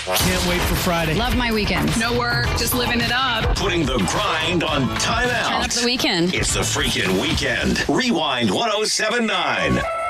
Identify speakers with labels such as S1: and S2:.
S1: Can't wait for Friday.
S2: Love my weekends.
S3: No work, just living it up.
S4: Putting the grind on timeout.
S2: Turn up the weekend.
S4: It's the freaking weekend. Rewind 1079.